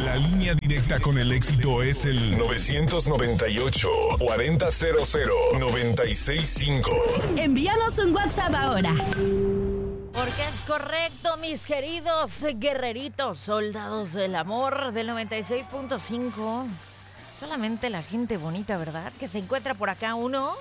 La línea directa con el éxito es el 998-4000-965. Envíanos un WhatsApp ahora. Porque es correcto, mis queridos guerreritos, soldados del amor del 96.5. Solamente la gente bonita, ¿verdad? Que se encuentra por acá uno.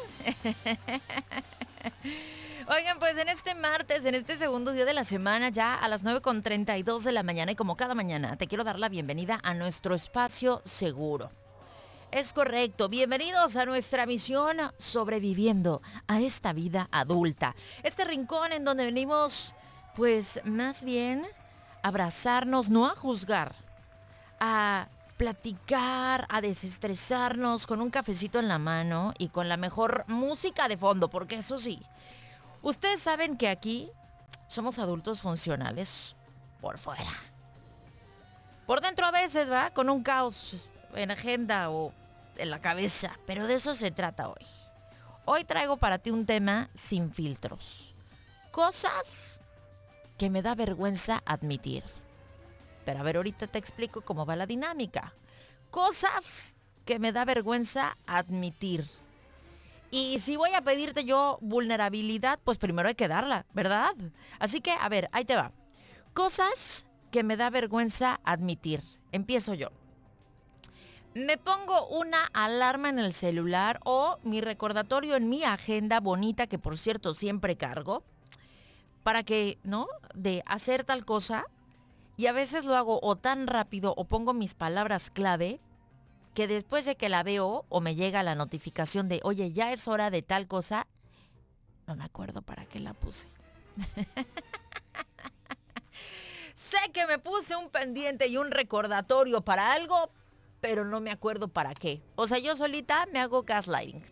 Oigan, pues en este martes, en este segundo día de la semana, ya a las 9:32 de la mañana, y como cada mañana, te quiero dar la bienvenida a nuestro espacio seguro. Es correcto, bienvenidos a nuestra misión sobreviviendo a esta vida adulta. Este rincón en donde venimos, pues más bien, a abrazarnos, no a juzgar, a platicar, a desestresarnos con un cafecito en la mano y con la mejor música de fondo, porque eso sí, ustedes saben que aquí somos adultos funcionales por fuera. Por dentro a veces, ¿va? Con un caos en agenda o en la cabeza, pero de eso se trata hoy. Hoy traigo para ti un tema sin filtros. Cosas que me da vergüenza admitir. Pero a ver, ahorita te explico cómo va la dinámica. Cosas que me da vergüenza admitir. Y si voy a pedirte yo vulnerabilidad, pues primero hay que darla, ¿verdad? Así que, a ver, ahí te va. Cosas que me da vergüenza admitir. Empiezo yo. Me pongo una alarma en el celular o mi recordatorio en mi agenda bonita, que por cierto siempre cargo, para que, ¿no? De hacer tal cosa. Y a veces lo hago o tan rápido o pongo mis palabras clave que después de que la veo o me llega la notificación de, oye, ya es hora de tal cosa, no me acuerdo para qué la puse. Sé que me puse un pendiente y un recordatorio para algo, pero no me acuerdo para qué. O sea, yo solita me hago gaslighting.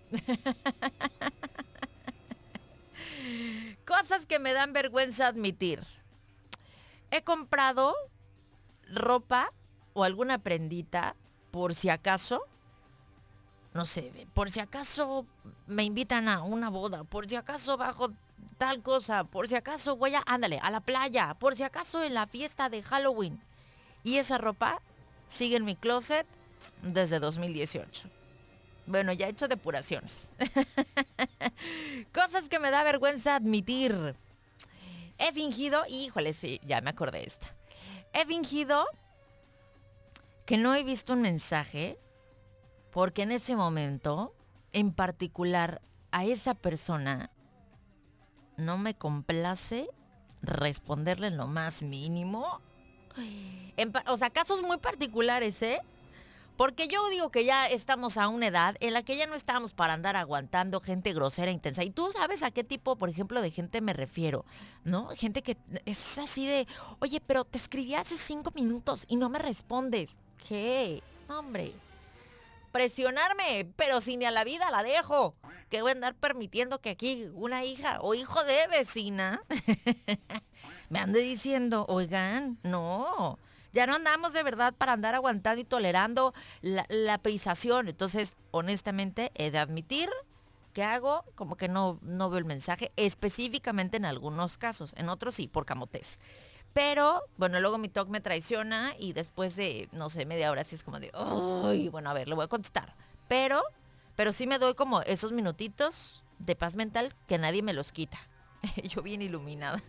Cosas que me dan vergüenza admitir. He comprado ropa o alguna prendita por si acaso, no sé, por si acaso me invitan a una boda, por si acaso bajo tal cosa, por si acaso voy a la playa, por si acaso en la fiesta de Halloween. Y esa ropa sigue en mi closet desde 2018. Bueno, ya he hecho depuraciones. Cosas que me da vergüenza admitir. He fingido, híjole, sí, ya me acordé de esta. He fingido que no he visto un mensaje porque en ese momento, en particular, a esa persona no me complace responderle en lo más mínimo. O sea, casos muy particulares, ¿eh? Porque yo digo que ya estamos a una edad en la que ya no estamos para andar aguantando gente grosera, intensa. Y tú sabes a qué tipo, por ejemplo, de gente me refiero, ¿no? Gente que es así de, oye, pero te escribí hace 5 minutos y no me respondes. ¿Qué? No, hombre. Presionarme, pero si ni a la vida la dejo. Que voy a andar permitiendo que aquí una hija o hijo de vecina me ande diciendo, oigan, no. Ya no andamos de verdad para andar aguantando y tolerando la prisación. Entonces, honestamente, he de admitir que hago como que no veo el mensaje, específicamente en algunos casos. En otros sí, por camotes. Pero, bueno, luego mi TOC me traiciona y después de, no sé, media hora así es como de, ay, bueno, a ver, le voy a contestar. Pero sí me doy como esos minutitos de paz mental que nadie me los quita. Yo bien iluminada.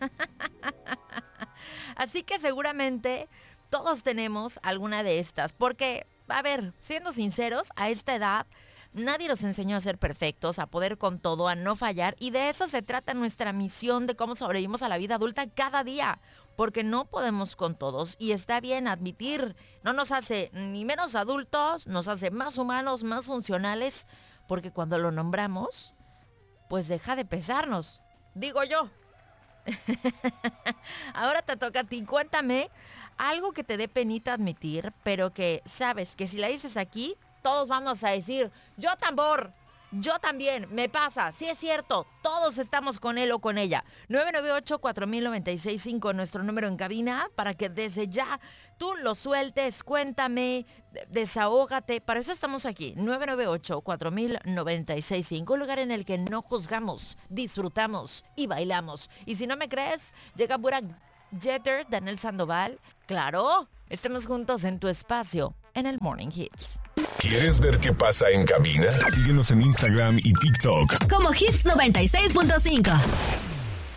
Así que seguramente todos tenemos alguna de estas, porque, a ver, siendo sinceros, a esta edad nadie nos enseñó a ser perfectos, a poder con todo, a no fallar, y de eso se trata nuestra misión de cómo sobrevivimos a la vida adulta cada día, porque no podemos con todos, y está bien admitir, no nos hace ni menos adultos, nos hace más humanos, más funcionales, porque cuando lo nombramos, pues deja de pesarnos, digo yo. Ahora te toca a ti, cuéntame algo que te dé penita admitir, pero que sabes que si la dices aquí, todos vamos a decir, yo tambor, yo también, me pasa, sí es cierto, todos estamos con él o con ella. 998-4000-965, nuestro número en cabina, para que desde ya tú lo sueltes, cuéntame, desahógate, para eso estamos aquí, 998-4000-965, un lugar en el que no juzgamos, disfrutamos y bailamos. Y si no me crees, llega pura Jeter, Daniel Sandoval, claro, Estemos juntos en tu espacio, en el Morning Hits. ¿Quieres ver qué pasa en cabina? Síguenos en Instagram y TikTok. Como Hits 96.5.